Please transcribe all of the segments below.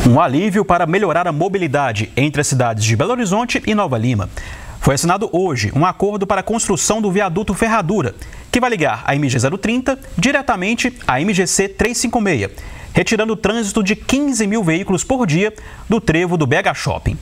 Um alívio para melhorar a mobilidade entre as cidades de Belo Horizonte e Nova Lima. Foi assinado hoje um acordo para a construção do viaduto Ferradura, que vai ligar a MG 030 diretamente à MGC 356, retirando o trânsito de 15 mil veículos por dia do trevo do BH Shopping.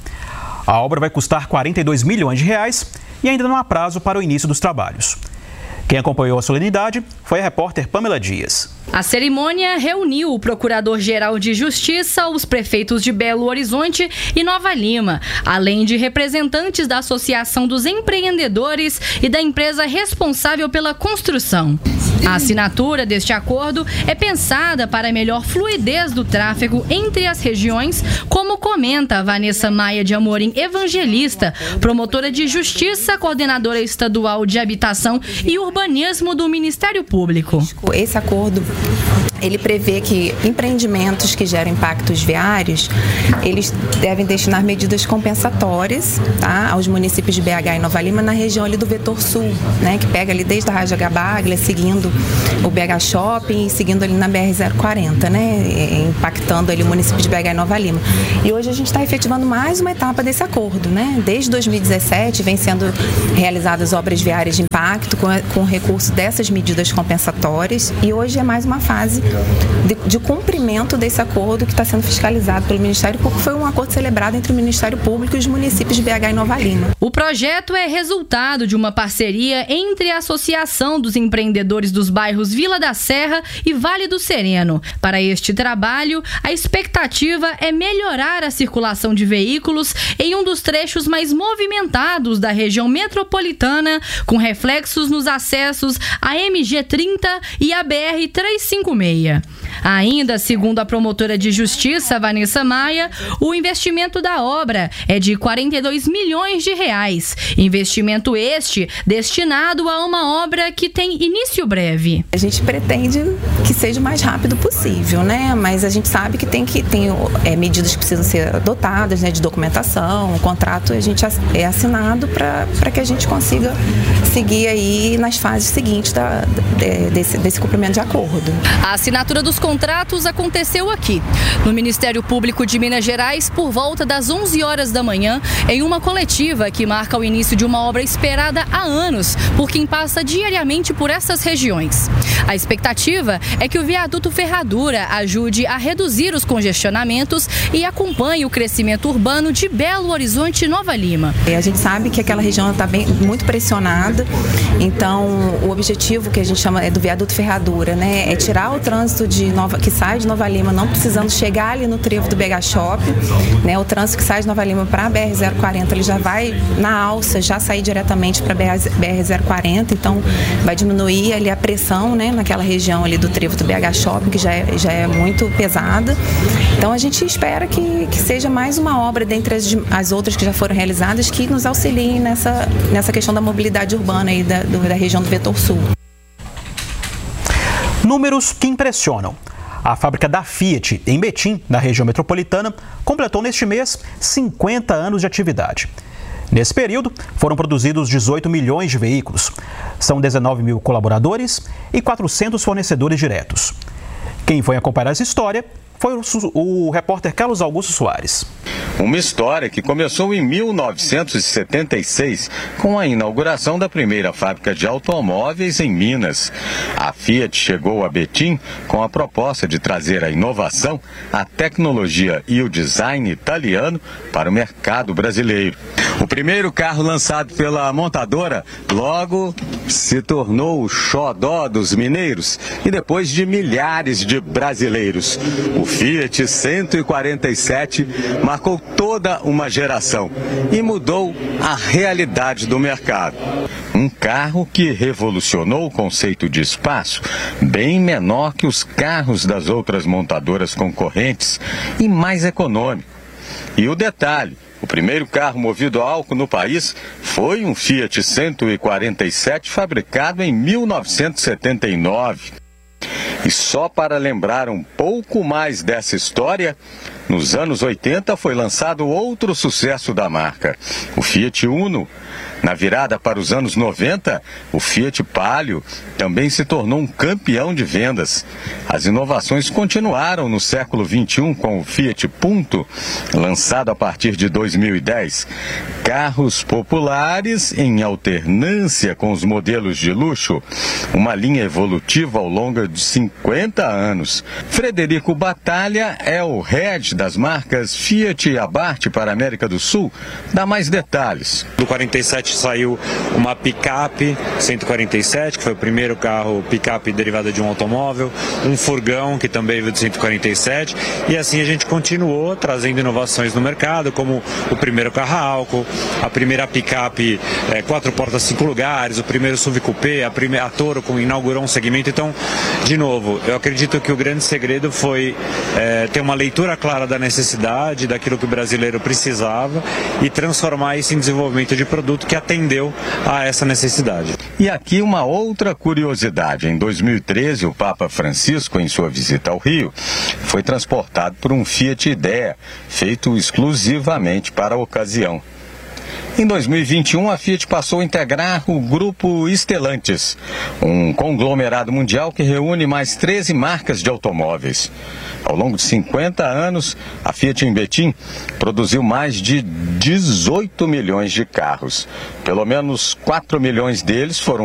A obra vai custar 42 milhões de reais e ainda não há prazo para o início dos trabalhos. Quem acompanhou a solenidade foi a repórter Pamela Dias. A cerimônia reuniu o Procurador-Geral de Justiça, os prefeitos de Belo Horizonte e Nova Lima, além de representantes da Associação dos Empreendedores e da empresa responsável pela construção. A assinatura deste acordo é pensada para a melhor fluidez do tráfego entre as regiões, como comenta Vanessa Maia de Amorim Evangelista, promotora de Justiça, coordenadora estadual de Habitação e Urbanismo do Ministério Público. Esse acordo, ele prevê que empreendimentos que geram impactos viários, eles devem destinar medidas compensatórias, tá, aos municípios de BH e Nova Lima na região ali do Vetor Sul, né, que pega ali desde a Raja Gabaglia, seguindo o BH Shopping e seguindo ali na BR-040, né, impactando ali o município de BH e Nova Lima. E hoje a gente está efetivando mais uma etapa desse acordo, né? Desde 2017 vem sendo realizadas obras viárias de impacto com recurso dessas medidas compensatórias e hoje é mais uma fase de cumprimento desse acordo que está sendo fiscalizado pelo Ministério Público. Foi um acordo celebrado entre o Ministério Público e os municípios de BH e Nova Lima. O projeto é resultado de uma parceria entre a Associação dos Empreendedores dos bairros Vila da Serra e Vale do Sereno. Para este trabalho, a expectativa é melhorar a circulação de veículos em um dos trechos mais movimentados da região metropolitana, com reflexos nos acessos à MG 30 e à BR 356. Ainda, segundo a promotora de Justiça, Vanessa Maia, o investimento da obra é de 42 milhões de reais. Investimento este destinado a uma obra que tem início breve. A gente pretende que seja o mais rápido possível, né? Mas a gente sabe que tem medidas que precisam ser adotadas, né? De documentação, o contrato a gente é assinado para que a gente consiga seguir aí nas fases seguintes desse cumprimento de acordo. A assinatura dos contratos aconteceu aqui, no Ministério Público de Minas Gerais, por volta das 11 horas da manhã, em uma coletiva que marca o início de uma obra esperada há anos por quem passa diariamente por essas regiões. A expectativa é que o viaduto Ferradura ajude a reduzir os congestionamentos e acompanhe o crescimento urbano de Belo Horizonte e Nova Lima. A gente sabe que aquela região está muito pressionada, então o objetivo que a gente chama é do viaduto Ferradura, né, é tirar o trânsito que sai de Nova Lima, não precisando chegar ali no trevo do BH Shopping, né, o trânsito que sai de Nova Lima para a BR-040, ele já vai na alça, já sair diretamente para a BR-040, então vai diminuir ali a pressão, né, naquela região ali do trevo do BH Shopping, que já é muito pesada. Então a gente espera que seja mais uma obra dentre as outras que já foram realizadas que nos auxiliem nessa questão da mobilidade urbana aí da região do Vetor Sul. Números que impressionam. A fábrica da Fiat, em Betim, na região metropolitana, completou neste mês 50 anos de atividade. Nesse período, foram produzidos 18 milhões de veículos. São 19 mil colaboradores e 400 fornecedores diretos. Quem foi acompanhar essa história foi o repórter Carlos Augusto Soares. Uma história que começou em 1976 com a inauguração da primeira fábrica de automóveis em Minas. A Fiat chegou a Betim com a proposta de trazer a inovação, a tecnologia e o design italiano para o mercado brasileiro. O primeiro carro lançado pela montadora logo se tornou o xodó dos mineiros e depois de milhares de brasileiros. O Fiat 147 marcou toda uma geração e mudou a realidade do mercado. Um carro que revolucionou o conceito de espaço, bem menor que os carros das outras montadoras concorrentes e mais econômico. E o detalhe, o primeiro carro movido a álcool no país foi um Fiat 147 fabricado em 1979. E só para lembrar um pouco mais dessa história, nos anos 80 foi lançado outro sucesso da marca, o Fiat Uno. Na virada para os anos 90, o Fiat Palio também se tornou um campeão de vendas. As inovações continuaram no século XXI com o Fiat Punto, lançado a partir de 2010. Carros populares em alternância com os modelos de luxo, uma linha evolutiva ao longo de 50 anos. Frederico Batalha é o head das marcas Fiat e Abarth para a América do Sul. Dá mais detalhes. Do 47 saiu uma picape 147, que foi o primeiro carro picape derivado de um automóvel, um furgão que também veio do 147, e assim a gente continuou trazendo inovações no mercado, como o primeiro carro a álcool, a primeira picape 4 portas 5 lugares, o primeiro SUV coupé, a Toro inaugurou um segmento. Então, de novo, eu acredito que o grande segredo foi ter uma leitura clara da necessidade, daquilo que o brasileiro precisava, e transformar isso em desenvolvimento de produto que atendeu a essa necessidade. E aqui uma outra curiosidade. Em 2013, o Papa Francisco, em sua visita ao Rio, foi transportado por um Fiat Idea, feito exclusivamente para a ocasião. Em 2021, a Fiat passou a integrar o grupo Stellantis, um conglomerado mundial que reúne mais 13 marcas de automóveis. Ao longo de 50 anos, a Fiat em Betim produziu mais de 18 milhões de carros. Pelo menos 4 milhões deles foram